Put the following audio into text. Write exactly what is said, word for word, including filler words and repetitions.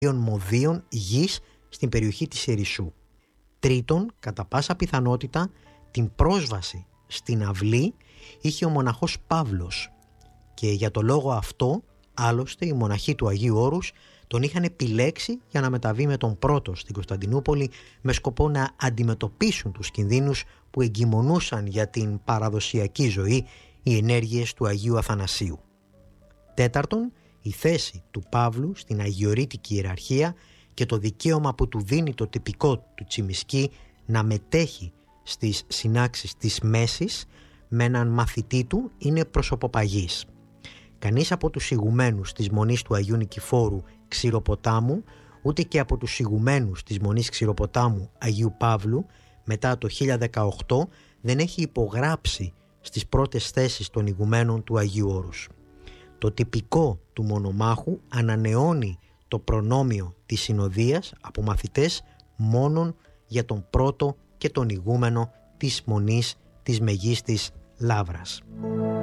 μοδίων γης στην περιοχή της Ερισσού. Τρίτον, κατά πάσα πιθανότητα, την πρόσβαση στην αυλή είχε ο μοναχός Παύλος και για το λόγο αυτό, άλλωστε, οι μοναχοί του Αγίου Όρους τον είχαν επιλέξει για να μεταβεί με τον πρώτο στην Κωνσταντινούπολη με σκοπό να αντιμετωπίσουν τους κινδύνους που εγκυμονούσαν για την παραδοσιακή ζωή οι ενέργειες του Αγίου Αθανασίου. Τέταρτον, η θέση του Παύλου στην αγιορείτικη ιεραρχία και το δικαίωμα που του δίνει το τυπικό του Τσιμισκή να μετέχει στις συνάξεις της Μέσης με έναν μαθητή του είναι προσωποπαγής. Κανείς από τους ηγουμένους της Μονής του Αγίου Νικηφόρου Ξηροποτάμου, ούτε και από τους ηγουμένους της Μονής Ξηροποτάμου Αγίου Παύλου μετά το χίλια δεκαοκτώ δεν έχει υπογράψει στις πρώτες θέσεις των ηγουμένων του Αγίου Όρους. Το τυπικό του μονομάχου ανανεώνει το προνόμιο της συνοδείας από μαθητές μόνον για τον πρώτο και τον ηγούμενο της Μονής της Μεγίστης Λαύρας.